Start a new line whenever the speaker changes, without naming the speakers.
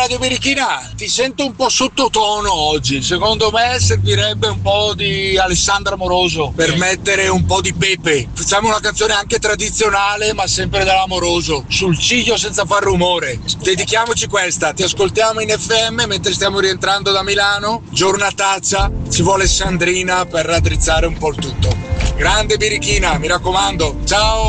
Radio Birichina, ti sento un po' sottotono oggi. Secondo me servirebbe un po' di Alessandra Moroso per mettere un po' di pepe. Facciamo una canzone anche tradizionale, ma sempre dell'amoroso. Sul ciglio senza far rumore. Dedichiamoci questa. Ti ascoltiamo in FM mentre stiamo rientrando da Milano. Giornataccia. Ci vuole Sandrina per raddrizzare un po' il tutto. Grande Birichina, mi raccomando. Ciao!